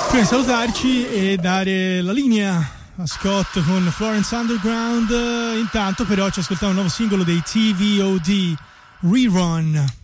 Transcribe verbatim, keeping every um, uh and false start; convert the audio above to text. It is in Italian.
Prima di salutarci e dare la linea a Scott con Florence Underground, intanto però ci ascoltiamo un nuovo singolo dei T V O D, Rerun.